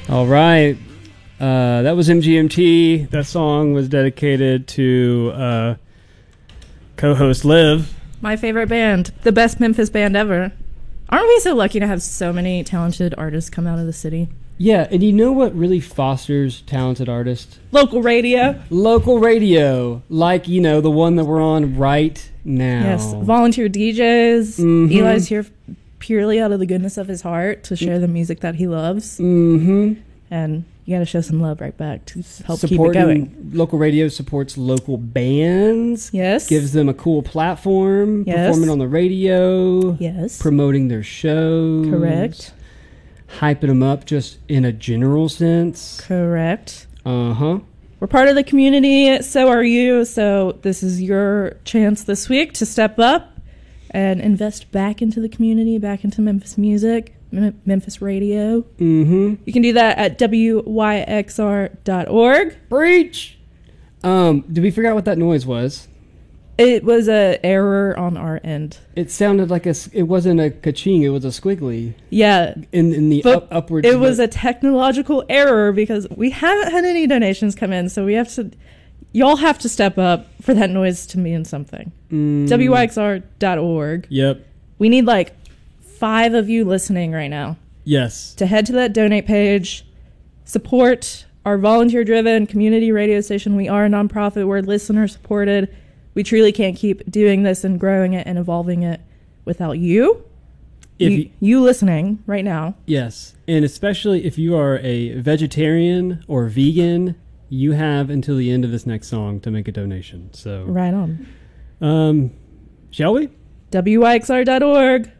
All right. That was MGMT. That song was dedicated to co-host Liv. My favorite band. The best Memphis band ever. Aren't we so lucky to have so many talented artists come out of the city? Yeah, and you know what really fosters talented artists? Local radio. Local radio. Like, the one that we're on right now. Yes, volunteer DJs. Mm-hmm. Eli's here purely out of the goodness of his heart to share the music that he loves. Mm-hmm. And you got to show some love right back to help keep it going. Local radio supports local bands. Yes. Gives them a cool platform. Yes. Performing on the radio. Yes. Promoting their shows. Correct. Hyping them up just in a general sense. Correct. Uh-huh. We're part of the community, so are you. So this is your chance this week to step up and invest back into the community, back into Memphis music, Memphis radio. Mm-hmm. You can do that at wyxr.org. Breach! Did we figure out what that noise was? It was an error on our end. It sounded like it wasn't a ka-ching, it was a squiggly. Yeah. In the upwards. It was a technological error because we haven't had any donations come in, so y'all have to step up for that noise to mean something. wyxr.org. Yep. We need 5 of you listening right now. Yes. To head to that donate page, support our volunteer-driven community radio station. We are a nonprofit. We're listener-supported. We truly can't keep doing this and growing it and evolving it without you. You listening right now. Yes. And especially if you are a vegetarian or vegan, you have until the end of this next song to make a donation. So right on. Shall we? wyxr.org.